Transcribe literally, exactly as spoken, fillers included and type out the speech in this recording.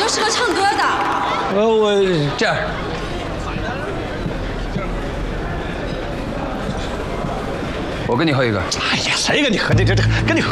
就是个唱歌的。 呃，我这样。我跟你喝一个。 哎呀，谁跟你喝？这这这跟你喝